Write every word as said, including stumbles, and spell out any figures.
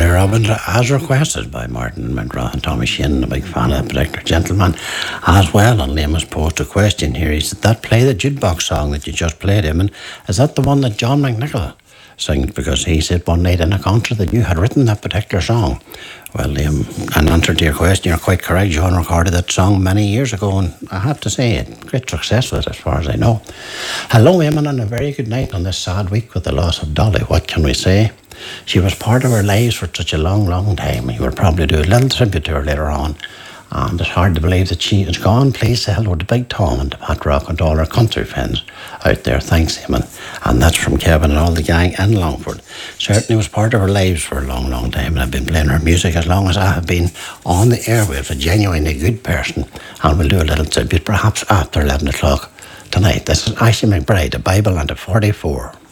Mary Robbins, as requested by Martin McGrath and Tommy Shinn, a big fan of that particular gentleman as well. And Liam has posed a question here. He said, that play, the jukebox song that you just played him, and is that the one that John McNichol sings? Because he said one night in a concert that you had written that particular song. Well, Liam, in answer to your question, you're quite correct. John recorded that song many years ago, and I have to say, it great success with it, as far as I know. Hello, Eamon, and a very good night on this sad week with the loss of Dolly. What can we say? She was part of our lives for such a long, long time. We will probably do a little tribute to her later on. And it's hard to believe that she is gone. Please say hello to Big Tom and to Pat Rock and to all our country friends out there. Thanks, Eamon. And that's from Kevin and all the gang in Longford. Certainly was part of our lives for a long, long time. And I've been playing her music as long as I have been on the airwaves. A genuinely good person. And we'll do a little tribute perhaps after eleven o'clock tonight. This is Ashley McBride, a Bible and a forty-four.